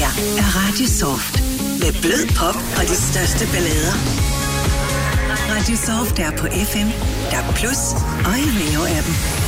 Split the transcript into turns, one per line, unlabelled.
her er Radio Soft. Med blød pop og de største ballader. Radio Soft er på FM, DAB+ og i Veo-appen.